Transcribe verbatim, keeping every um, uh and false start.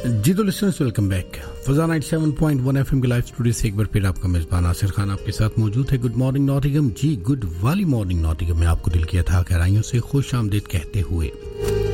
जी तो listeners welcome back. फजा सत्तानवे point one FM के लाइव स्टूडियो से एक बार फिर आपका मेजबान आसिर खान आपके साथ मौजूद है। Good morning Nottingham. जी गुड वाली मॉर्निंग नॉटिंघम में आपको दिल की अथाह गहराइयों से खुश आमदीद कहते हुए